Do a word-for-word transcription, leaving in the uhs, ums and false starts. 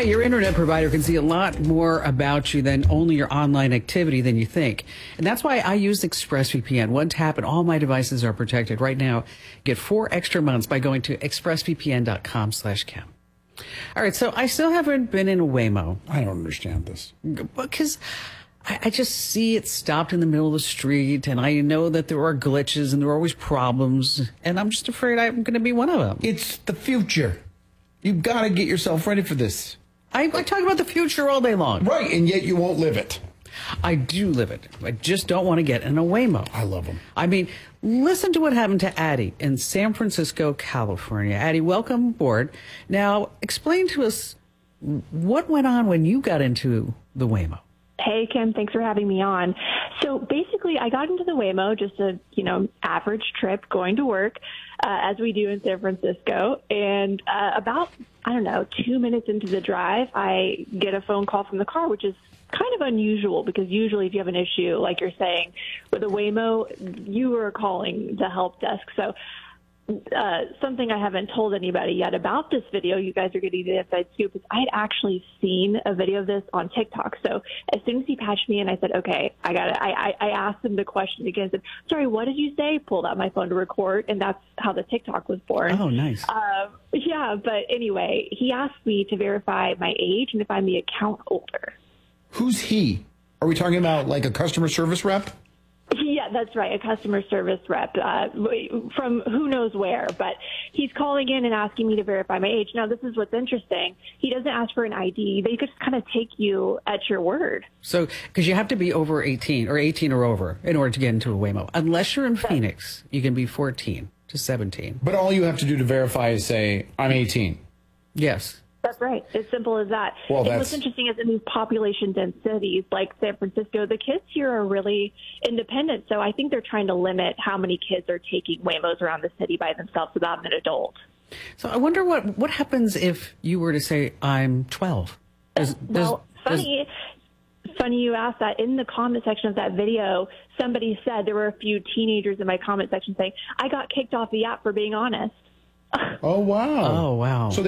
Hey, your internet provider can see a lot more about you than only your online activity than you think. And that's why I use ExpressVPN. One tap and all my devices are protected. Right now, get four extra months by going to expressvpn.com slash Kim. All right, so I still haven't been in Waymo. I don't understand this. Because I, I just see it stopped in the middle of the street, and I know that there are glitches and there are always problems, and I'm just afraid I'm going to be one of them. It's the future. You've got to get yourself ready for this. I, I talk about the future all day long. Right, and yet you won't live it. I do live it. I just don't want to get in a Waymo. I love them. I mean, listen to what happened to Addie in San Francisco, California. Addie, welcome aboard. Now, explain to us what went on when you got into the Waymo. Hey, Kim, thanks for having me on. So basically, I got into the Waymo, just a, you know, average trip going to work, uh, as we do in San Francisco. And uh, about, I don't know, two minutes into the drive, I get a phone call from the car, which is kind of unusual because usually if you have an issue, like you're saying, with a Waymo, you are calling the help desk. So uh, something I haven't told anybody yet about this video, you guys are getting the inside scoop, is I had actually seen a video of this on TikTok. So as soon as he patched me in, I said, okay, I got it. I, I, I asked him the question again. I said, sorry, what did you say? Pulled out my phone to record, and that's how the TikTok was born. Oh, nice. Um, yeah, but anyway, he asked me to verify my age and if I'm the account holder. Who's he? Are we talking about like a customer service rep? Yeah, that's right, a customer service rep uh, from who knows where. But he's calling in and asking me to verify my age. Now, this is what's interesting. He doesn't ask for an I D. They just kind of take you at your word. So, because you have to be over eighteen or eighteen or over in order to get into a Waymo. Unless you're in Phoenix, you can be fourteen to seventeen. But all you have to do to verify is say, I'm eighteen. Yes. That's right. As simple as that. Well, and that's... what's interesting is in these population-dense cities like San Francisco, the kids here are really independent. So I think they're trying to limit how many kids are taking Waymos around the city by themselves without an adult. So I wonder what, what happens if you were to say, I'm twelve. Does, well, does, funny, does... funny you asked that. In the comment section of that video, somebody said there were a few teenagers in my comment section saying, I got kicked off the app for being honest. Oh, wow. Oh, wow. So